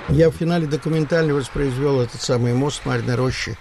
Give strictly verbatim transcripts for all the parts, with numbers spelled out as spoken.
Я в финале документально воспроизвел этот самый мост в Марьиной роще,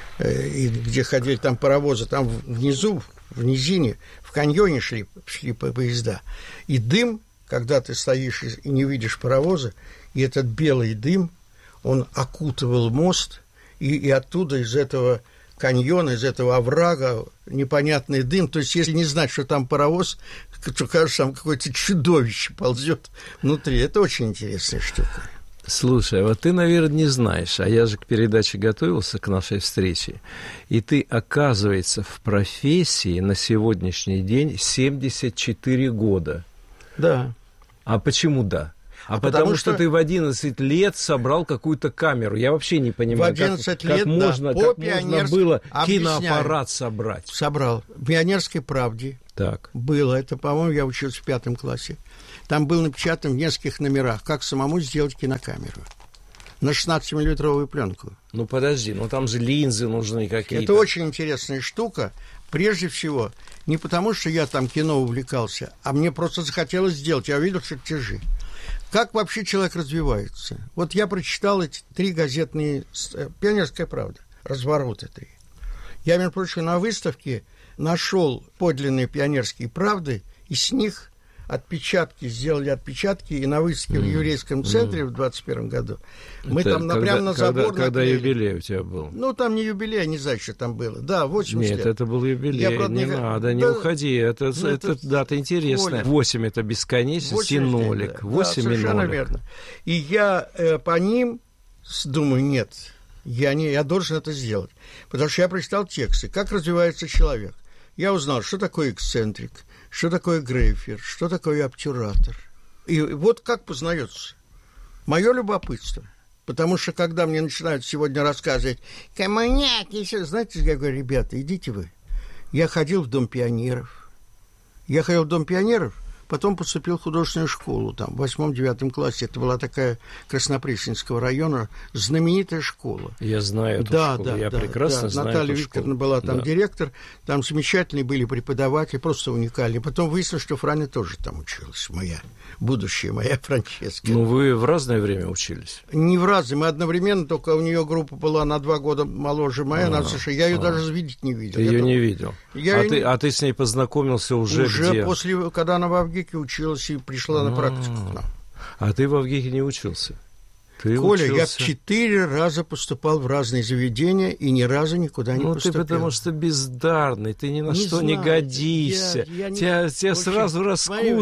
и где ходили там паровозы, там внизу, в низине, в каньоне шли, шли поезда. И дым, когда ты стоишь и не видишь паровоза, и этот белый дым, он окутывал мост, и, и оттуда из этого каньона, из этого оврага непонятный дым. То есть, если не знать, что там паровоз, то, кажется, там какое-то чудовище ползет внутри. Это очень интересная штука. Слушай, вот ты, наверное, не знаешь, а я же к передаче готовился, к нашей встрече, и ты, оказывается, в профессии на сегодняшний день семьдесят четыре года. Да. А почему да? А, а потому, потому что... что ты в одиннадцать лет собрал какую-то камеру. Я вообще не понимаю, как, лет, как, можно, да, как можно было объясняю. киноаппарат собрать. Собрал. В «Пионерской правде» так. было. Это, по-моему, я учился в пятом классе. Там был напечатан в нескольких номерах, как самому сделать кинокамеру на шестнадцатимиллиметровую пленку. Ну, подожди, ну там же линзы нужны какие-то. Это очень интересная штука. Прежде всего, не потому, что я там кино увлекался, а мне просто захотелось сделать. Я увидел чертежи. Как вообще человек развивается? Вот я прочитал эти три газетные... «Пионерская правда», развороты три. Я, между прочим, на выставке нашел подлинные «Пионерские правды», и с них отпечатки, сделали отпечатки, и на выставке mm. в еврейском центре mm. в двадцать первом году мы это там когда, прямо на забор когда, когда юбилей у тебя был? Ну, там не юбилей, я не знаю, что там было. Да, восемьдесят Нет, лет. это был юбилей, я, правда, не, не надо, не да, уходи, это, ну, это, это дата интересная. восемь это бесконечность, и нолик. Да, восемь да, и совершенно нолик. Верно. И я э, по ним думаю, нет, я, не, я должен это сделать. Потому что я прочитал тексты, как развивается человек. Я узнал, что такое эксцентрик, что такое грейфер, что такое обтюратор. И вот как познается. Мое любопытство. Потому что, когда мне начинают сегодня рассказывать, коммуняк, еще, знаете, я говорю, ребята, идите вы. Я ходил в Дом пионеров. Я ходил в Дом пионеров, потом поступил в художественную школу, там, в восьмом-девятом классе. Это была такая Краснопресненского района знаменитая школа. Я знаю эту да, школу, да, я да, прекрасно да. знаю Наталья эту Викторовна школу. была там да. директор, там замечательные были преподаватели, просто уникальные. Потом выяснилось, что Франя тоже там училась, моя, будущая моя Франческа. Ну, вы в разное время учились? Не в разное, мы одновременно, только у нее группа была на два года моложе моя, а, она, слушай, я ее а. даже видеть не видел. Ты ее я не видел? Я а, ее... ты, а ты с ней познакомился уже, уже где? Уже после, когда она в Авгике училась и пришла на практику к нам. А ты в Авгике не учился? Ты Коля, учился... я в четыре раза поступал в разные заведения и ни разу никуда не ну, поступил. Ну, ты потому что бездарный, ты ни на не что знаю. не годишься. Я, я тебя не... тебя Очень... сразу раскусывают.